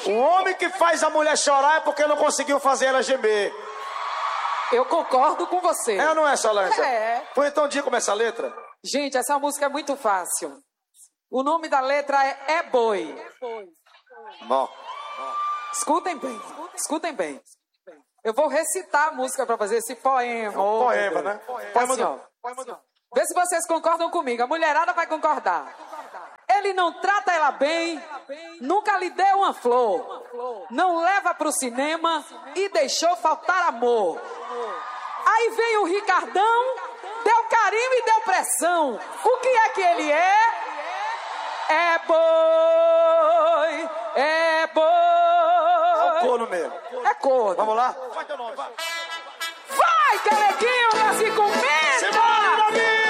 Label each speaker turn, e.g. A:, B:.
A: O homem que faz a mulher chorar é porque não conseguiu fazer ela gemer.
B: Eu concordo com você.
A: É ou não é, Solange?
B: É.
A: Pois então, dia começa a letra.
B: Gente, essa música é muito fácil. O nome da letra é Boi.
A: Bom.
B: Escutem bem, escutem bem. Eu vou recitar a música para fazer esse poema.
A: Poema, né? Poema
B: Assim, ó. Vê se vocês concordam comigo. A mulherada vai concordar. Ele não trata ela bem, nunca lhe deu uma flor, não leva pro cinema e deixou faltar amor. Aí vem o Ricardão, deu carinho e deu pressão. O que é que ele é? É boi, é boi.
A: É o corno mesmo.
B: É corno.
A: Vamos lá?
B: Vai, Calequinho, nasce com medo.